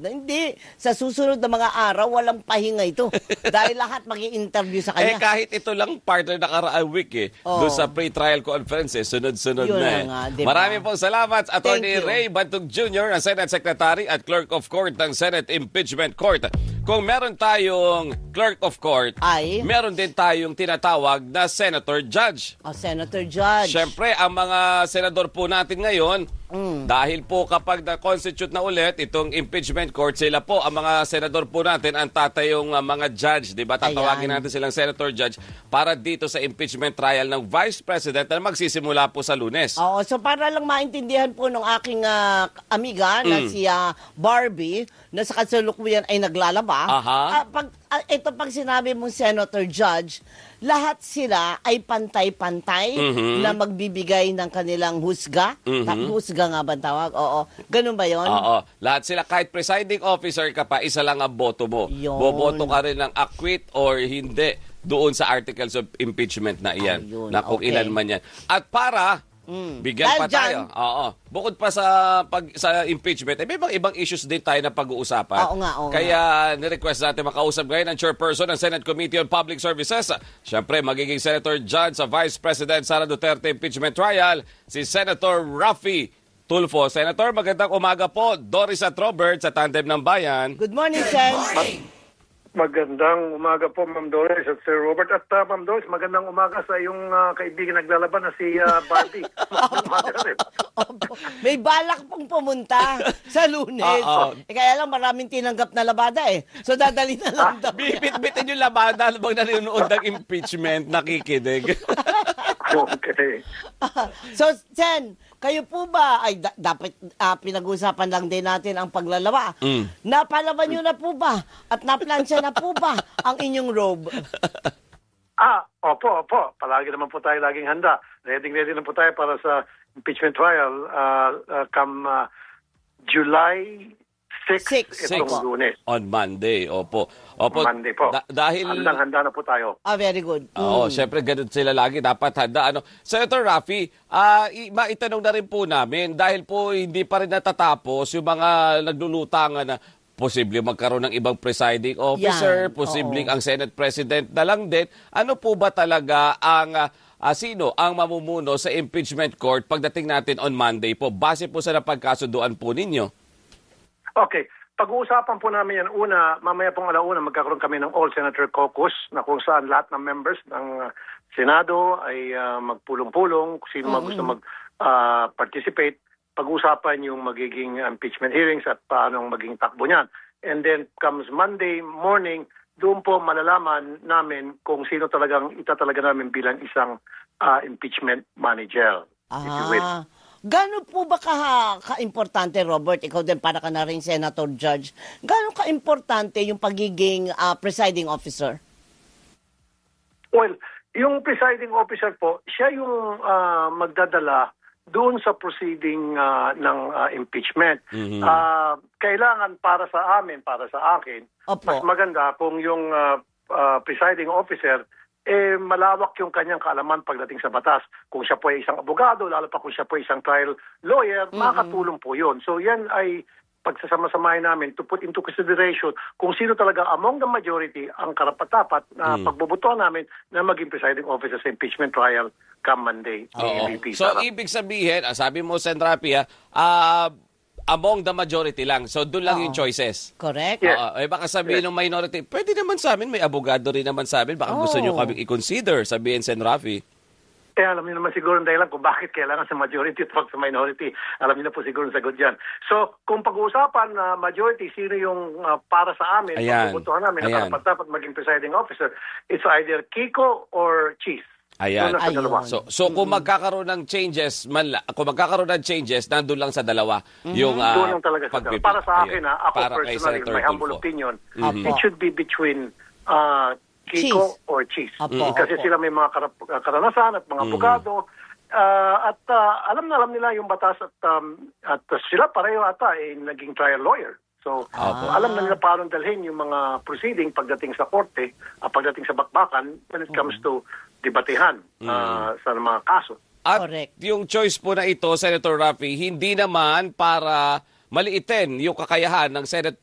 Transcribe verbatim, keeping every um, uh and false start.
Hindi. Sa susunod na mga araw, walang pahinga ito. Dahil lahat mag-i-interview sa kanya. Eh, kahit ito lang partner nakaraang week eh. Oo. Doon sa pre-trial conference eh. Sunod-sunod Yun na na eh. nga, diba? Maraming pong salamat, Attorney you. Ray Bantog Junior, ang Senate Secretary at Clerk of Court ng Senate Impeachment Court. Kung meron tayong Clerk of Court, Ay. meron din tayong tinatawag na Senator Judge. Oh, Senator Judge. Siyempre, ang mga senador po natin ngayon, mm. dahil po kapag na-constitute na ulit itong impeachment court, sila po, ang mga senador po natin, ang tatayong uh, mga judge, di ba? Tatawagin Ayan. natin silang senator judge para dito sa impeachment trial ng Vice President na magsisimula po sa Lunes. Oo, so para lang maintindihan po ng aking uh, amiga na Mm. si uh, Barbie, na sa kasalukuyan ay naglalaba, Aha. ah, pag, ah, ito pag sinabi mong Senator Judge, lahat sila ay pantay-pantay Mhm. na magbibigay ng kanilang husga. Mhm. Ta- husga nga ba ang tawag? Oo. Ganun ba yon? Oo. Lahat sila, kahit presiding officer ka pa, isa lang ang boto mo. Yun. Boboto ka rin ng acquit or hindi doon sa articles of impeachment na iyan. Ayun, na kung okay. ilan man yan. At para Mm. bigyan Dahil pa tayo. dyan- Oo. Bukod pa sa pag sa impeachment, eh, may ibang ibang issues din tayo na pag-uusapan. Oo nga, oo Kaya ni-request natin makausap ngayon ang chairperson ng Senate Committee on Public Services. Siyempre, magiging Senator Judge sa Vice President Sara Duterte impeachment trial, si Senator Raffy Tulfo. Senator, magandang umaga po. Doris at Robert sa Tandem ng Bayan. Good morning, Sen. Magandang umaga po, Ma'am Doris at Sir Robert. At uh, Ma'am Doris, magandang umaga sa iyong uh, kaibigan naglalaban na si uh, Barbie. Magandang umaga rin. Opo. May balak pong pumunta sa Lunes. Oo. Eh, kaya lang maraming tinanggap na labada eh. So dadali na lang daw. Bibit-bitin yung labada habang nanonood ng impeachment, nakikinig. Okay. So, Sen, kayo po ba, ay da- dapat ah, pinag-usapan lang din natin ang paglalawa. Mm. Napalaban nyo na po ba? At naplansya na po ba ang inyong robe? Ah, opo, opo. Palagi naman po tayo laging handa. Ready, ready na po tayo para sa impeachment trial uh, uh, come uh, July sixth, Six. itong Six. Lunes. On Monday, opo. Opo. Monday po. Da- dahil... Handang-handa na po tayo. Ah, very good. Oo, syempre ganun sila lagi, dapat handa. Ano, Senator Raffy, ah, i- maitanong na rin po namin, dahil po hindi pa rin natatapos yung mga naglulutangan na posible magkaroon ng ibang presiding officer, Yan, posibleng oo. ang Senate President na lang din. Ano po ba talaga ang ah, ah, sino ang mamumuno sa impeachment court pagdating natin on Monday po? Base po sa napagkasunduan po ninyo. Okay. Pag-uusapan po namin yan una, mamaya pong alauna magkakaroon kami ng All-Senator Caucus na kung saan lahat ng members ng uh, Senado ay uh, magpulong-pulong, kung sino mm-hmm. gusto mag-participate. Pag-uusapan yung magiging impeachment hearings at paano magiging takbo niyan. And then comes Monday morning, doon po malalaman namin kung sino talagang itatalaga namin bilang isang uh, impeachment manager. If you will. Ah, gano'n po ba ka, ka-importante, Robert? Ikaw din para ka na rin Senator Judge. Gano'n ka-importante yung pagiging ah, presiding officer? Well, yung presiding officer po, siya yung ah, magdadala doon sa proceeding ah, ng ah, impeachment. Mhm. Ah, kailangan para sa amin, para sa akin, Opo. mas maganda kung yung ah, ah, presiding officer eh malawak yung kanyang kaalaman pagdating sa batas. Kung siya po ay isang abogado, lalo pa kung siya po ay isang trial lawyer, Mm-mm. makakatulong po yun. So yan ay pagsasama-samahin namin to put into consideration kung sino talaga among the majority ang karapat-dapat na Mm. pagbobotohan namin na maging presiding officer sa impeachment trial come Monday. Oo. A B P, So, Sarah. ibig sabihin, ah, sabi mo, Sen. Raffy, ah, ah, among the majority lang. So, doon lang Oo. yung choices. Correct? Yes. Oo. Eh, baka sabihin ng minority, pwede naman sa amin, may abogado rin naman sa amin. Baka gusto Oh. nyo kami i-consider, sabihin, Sen. Raffy. Eh, alam niyo naman siguro ang dahilan kung bakit kailangan sa majority at wag sa minority. Alam niyo na po siguro ang sagot dyan. So, kung pag-uusapan na majority, sino yung uh, para sa amin, Ayan. pagbubutuhan namin, Ayan. na dapat maging presiding officer, it's either Kiko or Cheese. Ayan. Doon lang sa Ayun. dalawa. So, so kung magkakaroon ng changes, man, la- kung magkakaroon ng changes, nandun lang sa dalawa. Yung, ah, Doon lang talaga sa pagpipili. Para sa akin, Ayun. ha, ako Para kay personally, Senator my humble Tulfo. opinion, Mhm. it should be between uh, Kiko Cheese. or Cheese. Apo, Kasi apo. sila may mga karap- karanasan at mga Mhm. abogado. Ah, at ah, alam na alam nila yung batas at um, at sila pareho ata eh, naging trial lawyer. So, Apo. alam na nila paano dalhin yung mga proceeding pagdating sa korte, at pagdating sa bakbakan when it comes to debatehan ah, sa mga kaso. At Correct. yung choice po na ito, Senator Raffy, hindi naman para maliitin yung kakayahan ng Senate